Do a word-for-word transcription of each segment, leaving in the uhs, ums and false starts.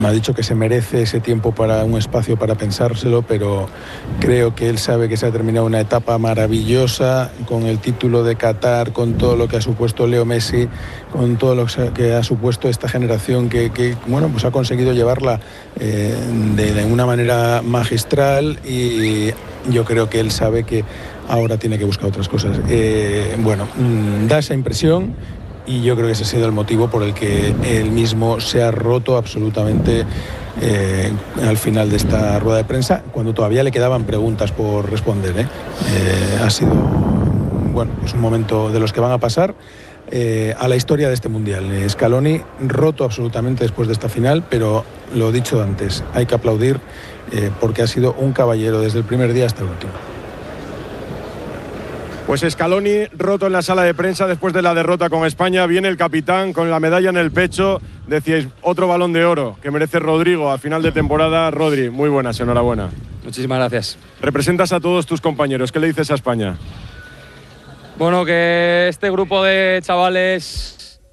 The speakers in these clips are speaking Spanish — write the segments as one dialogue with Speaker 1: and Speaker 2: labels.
Speaker 1: Me ha dicho que se merece ese tiempo para un espacio para pensárselo, pero creo que él sabe que se ha terminado una etapa maravillosa con el título de Qatar, con todo lo que ha supuesto Leo Messi, con todo lo que ha supuesto esta generación que, que bueno, pues ha conseguido llevarla eh, de, de una manera magistral, y yo creo que él sabe que ahora tiene que buscar otras cosas. Eh, bueno, mmm, da esa impresión. Y yo creo que ese ha sido el motivo por el que él mismo se ha roto absolutamente eh, al final de esta rueda de prensa, cuando todavía le quedaban preguntas por responder. ¿eh? Eh, ha sido bueno, pues un momento de los que van a pasar eh, a la historia de este Mundial. Scaloni roto absolutamente después de esta final, pero lo dicho antes, hay que aplaudir eh, porque ha sido un caballero desde el primer día hasta el último.
Speaker 2: Pues Scaloni roto en la sala de prensa después de la derrota con España. Viene el capitán con la medalla en el pecho. Decíais, otro Balón de Oro que merece Rodrigo a final de temporada. Rodri, muy buenas, enhorabuena.
Speaker 3: Muchísimas gracias.
Speaker 2: Representas a todos tus compañeros. ¿Qué le dices a España?
Speaker 3: Bueno, que este grupo de chavales...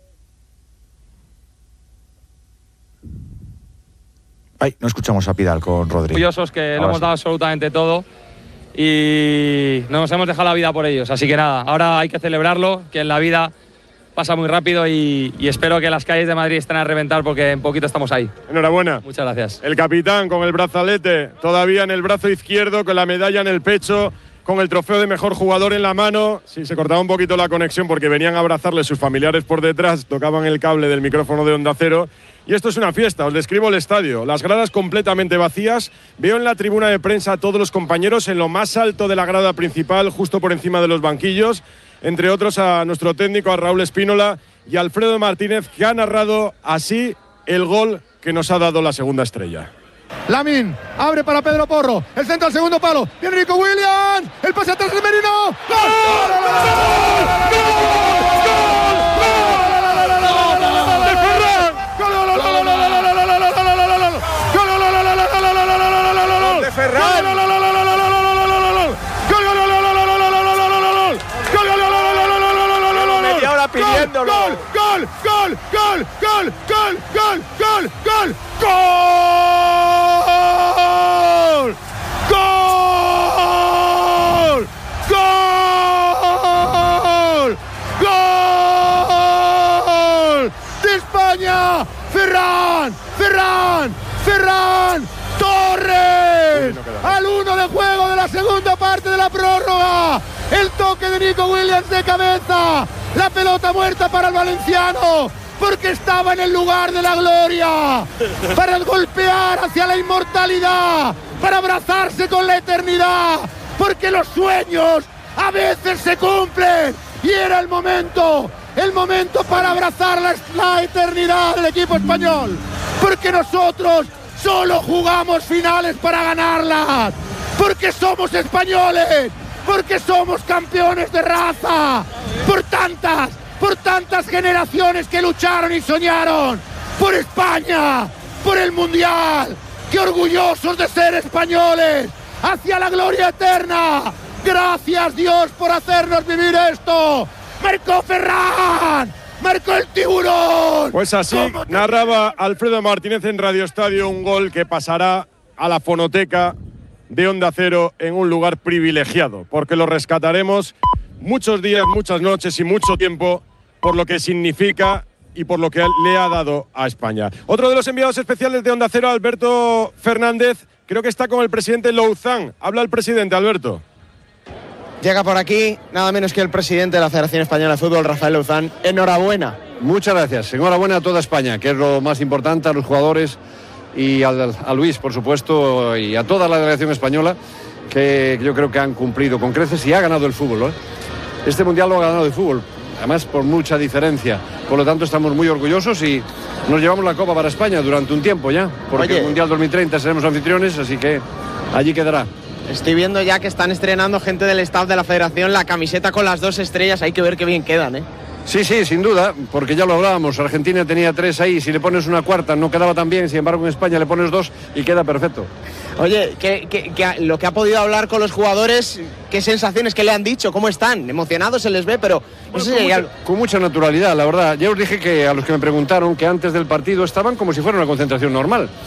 Speaker 4: Ay, no escuchamos a Pidal con Rodri.
Speaker 3: Orgullosos, que
Speaker 4: Ahora
Speaker 3: lo hemos
Speaker 4: sí.
Speaker 3: dado absolutamente todo. Y nos hemos dejado la vida por ellos, así que nada, ahora hay que celebrarlo, que en la vida pasa muy rápido y, y espero que las calles de Madrid estén a reventar porque en poquito estamos ahí.
Speaker 2: Enhorabuena.
Speaker 3: Muchas gracias.
Speaker 2: El capitán con el brazalete todavía en el brazo izquierdo, con la medalla en el pecho, con el trofeo de mejor jugador en la mano. Sí, se cortaba un poquito la conexión porque venían a abrazarle sus familiares por detrás, tocaban el cable del micrófono de Onda Cero. Y esto es una fiesta, os describo el estadio. Las gradas completamente vacías. Veo en la tribuna de prensa a todos los compañeros en lo más alto de la grada principal, justo por encima de los banquillos. Entre otros a nuestro técnico, a Raúl Espínola y a Alfredo Martínez, que ha narrado así el gol que nos ha dado la segunda estrella.
Speaker 5: Lamine abre para Pedro Porro, el centro al segundo palo, viene Nico Williams, el pase atrás de Merino. ¡Gol!
Speaker 2: ¡De Ferran!
Speaker 5: Media hora pidiéndolo. Gol, gol, gol, gol, gol, gol, gol, gol, gol, gol, gol, gol, gol de España. Ferran, Ferran, Ferran Torres, al uno de juego de la segunda parte de la prórroga. El toque de Nico Williams de cabeza, la pelota muerta para el valenciano, porque estaba en el lugar de la gloria, para golpear hacia la inmortalidad, para abrazarse con la eternidad, porque los sueños a veces se cumplen, y era el momento, el momento para abrazar la, la eternidad del equipo español, porque nosotros solo jugamos finales para ganarlas, porque somos españoles, porque somos campeones de raza, por tantas, por tantas generaciones que lucharon y soñaron, por España, por el Mundial, que orgullosos de ser españoles, hacia la gloria eterna. Gracias Dios por hacernos vivir esto. ¡Marcó Ferran! ¡Marcó el tiburón!
Speaker 2: Pues así narraba Alfredo Martínez en Radio Estadio un gol que pasará a la fonoteca de Onda Cero en un lugar privilegiado, porque lo rescataremos muchos días, muchas noches y mucho tiempo por lo que significa y por lo que le ha dado a España. Otro de los enviados especiales de Onda Cero, Alberto Fernández, creo que está con el presidente Louzán. Habla el presidente, Alberto.
Speaker 6: Llega por aquí nada menos que el presidente de la Federación Española de Fútbol, Rafael Louzán. Enhorabuena.
Speaker 7: Muchas gracias. Enhorabuena a toda España, que es lo más importante, a los jugadores y al, a Luis, por supuesto, y a toda la delegación española, que yo creo que han cumplido con creces y ha ganado el fútbol, ¿eh? Este Mundial lo ha ganado el fútbol, además por mucha diferencia. Por lo tanto, estamos muy orgullosos y nos llevamos la Copa para España durante un tiempo ya, porque
Speaker 6: Oye,
Speaker 7: el Mundial dos mil treinta seremos anfitriones, así que allí quedará.
Speaker 6: Estoy viendo ya que están estrenando gente del staff de la Federación la camiseta con las dos estrellas. Hay que ver qué bien quedan, ¿eh?
Speaker 7: Sí, sí, sin duda, porque ya lo hablábamos. Argentina tenía tres ahí, si le pones una cuarta no quedaba tan bien, sin embargo en España le pones dos y queda perfecto.
Speaker 6: Oye, que, que, que lo que ha podido hablar con los jugadores, ¿qué sensaciones que le han dicho? ¿Cómo están? Emocionados se les ve, pero no
Speaker 7: Bueno,
Speaker 6: sé
Speaker 7: con,
Speaker 6: si hay
Speaker 7: mucha,
Speaker 6: algo.
Speaker 7: con mucha naturalidad, la verdad. Ya os dije que a los que me preguntaron que antes del partido estaban como si fuera una concentración normal.